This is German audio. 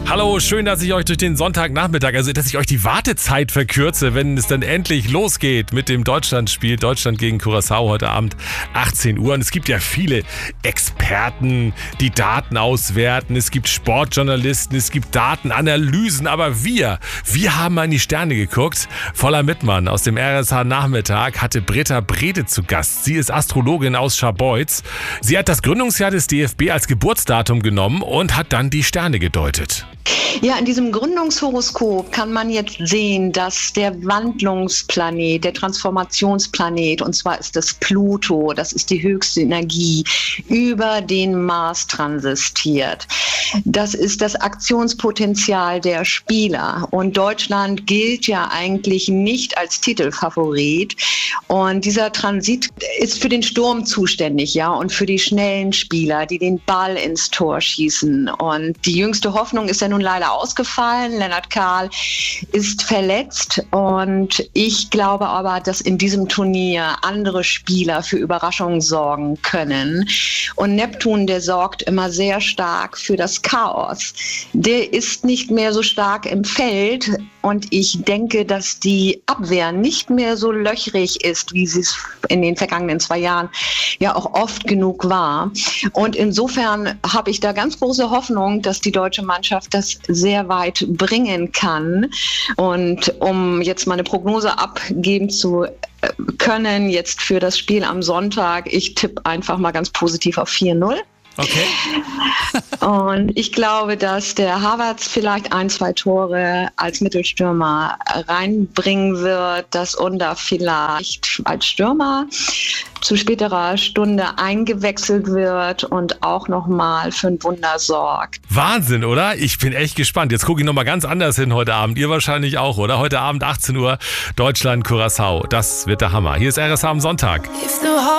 Hallo, schön, dass ich euch durch den Sonntagnachmittag, also dass ich euch die Wartezeit verkürze, wenn es dann endlich losgeht mit dem Deutschlandspiel. Deutschland gegen Curaçao heute Abend 18 Uhr. Und es gibt ja viele Experten, die Daten auswerten. Es gibt Sportjournalisten, es gibt Datenanalysen. Aber wir haben mal in die Sterne geguckt. Voller Mittmann aus dem RSH-Nachmittag hatte Britta Brede zu Gast. Sie ist Astrologin aus Scharbeutz. Sie hat das Gründungsjahr des DFB als Geburtsdatum genommen und hat dann die Sterne gedeutet. Ja, in diesem Gründungshoroskop kann man jetzt sehen, dass der Wandlungsplanet, der Transformationsplanet, und zwar ist das Pluto, das ist die höchste Energie, über den Mars transitiert. Das ist das Aktionspotenzial der Spieler. Und Deutschland gilt ja eigentlich nicht als Titelfavorit. Und dieser Transit ist für den Sturm zuständig, ja, und für die schnellen Spieler, die den Ball ins Tor schießen. Und die jüngste Hoffnung ist ja nun leider ausgefallen. Lennart Kahl ist verletzt. Und ich glaube aber, dass in diesem Turnier andere Spieler für Überraschungen sorgen können. Und Neptun, der sorgt immer sehr stark für das Chaos. Der ist nicht mehr so stark im Feld. Und ich denke, dass die Abwehr nicht mehr so löchrig ist, wie sie es in den vergangenen 2 Jahren ja auch oft genug war. Und insofern habe ich da ganz große Hoffnung, dass die deutsche Mannschaft das sehr weit bringen kann. Und um jetzt mal eine Prognose abgeben zu können, jetzt für das Spiel am Sonntag, ich tippe einfach mal ganz positiv auf 4-0. Okay. Und ich glaube, dass der Havertz vielleicht 1-2 Tore als Mittelstürmer reinbringen wird, dass Under vielleicht als Stürmer zu späterer Stunde eingewechselt wird und auch nochmal für ein Wunder sorgt. Wahnsinn, oder? Ich bin echt gespannt. Jetzt gucke ich nochmal ganz anders hin heute Abend. Ihr wahrscheinlich auch, oder? Heute Abend 18 Uhr Deutschland, Curaçao. Das wird der Hammer. Hier ist RSH am Sonntag.